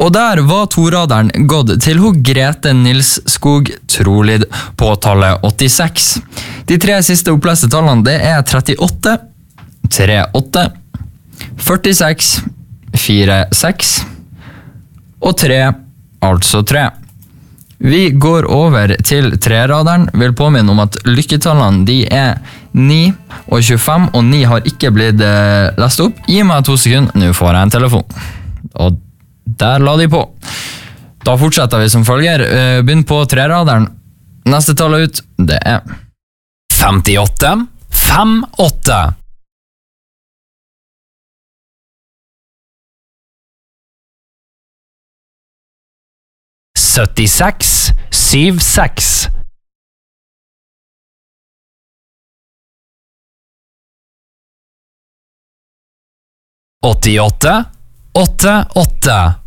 Og der var toraderen gått til hun Grete Nilsskog Trolid på tallet 86. De 3 siste oppleste tallene det er 38, 38, 46, 46 og 3, altså 3. Vi går over til treraderen. Vil påminne om at lykketallene de er 9 og 25, og 9 har ikke blitt lest opp. Gi meg 2 sekunder, nå får jeg en telefon. Og der la de på. Da fortsetter vi som følger. Begynn på treraderen. Neste tall ut, det er 58, 58. 76, 76. 88, 88.